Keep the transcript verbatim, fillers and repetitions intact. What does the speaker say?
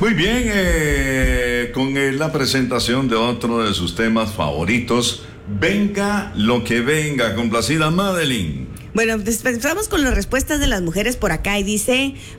Muy bien, eh, con eh, la presentación de otro de sus temas favoritos, Venga lo que venga, complacida Madeline. Bueno, empezamos con las respuestas de las mujeres por acá y dice